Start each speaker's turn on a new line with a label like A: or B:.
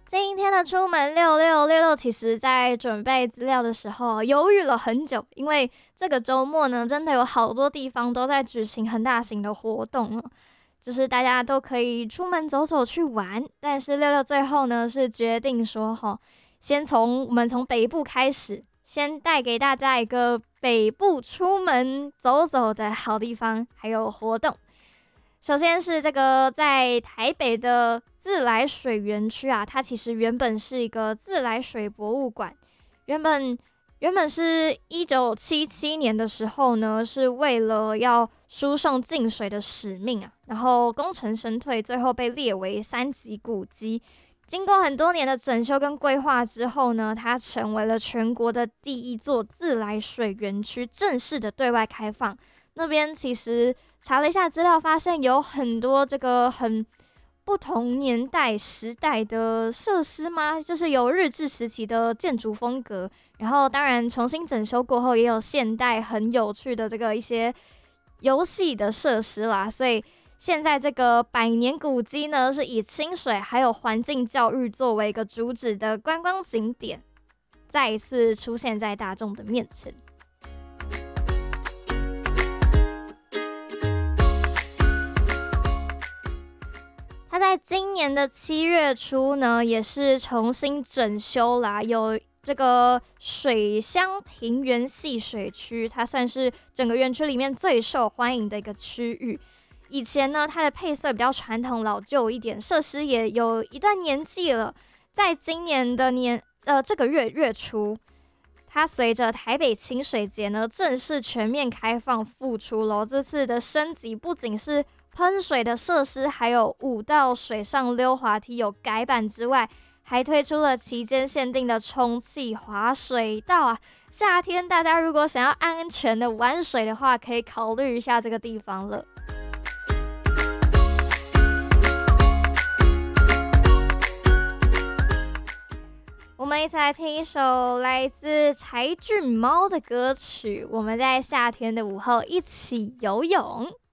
A: 今天的出门六，其实在准备资料的时候犹豫了很久，因为这个周末呢，真的有好多地方都在举行很大型的活动了，就是大家都可以出门走走去玩。但是六最后呢是决定说，先我们从北部开始，先带给大家一个北部出门走走的好地方，还有活动。首先是这个在台北的自来水园区啊，它其实原本是一个自来水博物馆。原本是1977年的时候呢，是为了要输送净水的使命啊，然后功成身退，最后被列为3级古迹。经过很多年的整修跟规划之后呢，它成为了全国的第一座自来水园区，正式的对外开放。那边其实查了一下资料，发现有很多这个很不同年代时代的设施吗？就是有日治时期的建筑风格，然后当然重新整修过后，也有现代很有趣的这个一些游戏的设施啦。所以现在这个百年古迹呢，是以清水还有环境教育作为一个主旨的观光景点，再一次出现在大众的面前。它在今年的7月初呢，也是重新整修啦，有这个水乡庭园戏水区，它算是整个园区里面最受欢迎的一个区域。以前呢，它的配色比较传统老旧一点，设施也有一段年纪了。在今年的这个月初，它随着台北清水节呢正式全面开放复出咯。这次的升级不仅是喷水的设施，还有舞道、水上溜滑梯有改版之外，还推出了期间限定的充气滑水道啊！夏天大家如果想要安全的玩水的话，可以考虑一下这个地方了。我们一起来听一首来自柴郡猫的歌曲，我们在夏天的午后一起游泳。